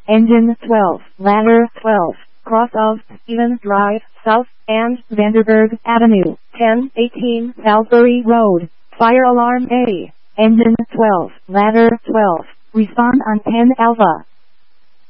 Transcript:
Engine 12, ladder 12, cross of Stevens Drive, South, and Vanderburg Avenue, 1018 Salisbury Road. Fire alarm A. Engine 12, ladder 12, respond on 10 Alpha.